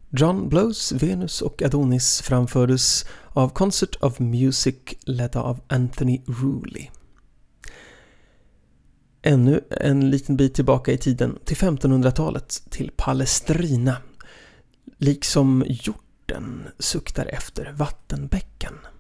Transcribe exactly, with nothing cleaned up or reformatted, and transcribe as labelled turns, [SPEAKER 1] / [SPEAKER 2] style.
[SPEAKER 1] John Blows Venus och Adonis framfördes av Concert of Music ledd av Anthony Rooley. Ännu en liten bit tillbaka i tiden till femtonhundratalet, till Palestrina. Liksom hjorten suktar efter vattenbäcken.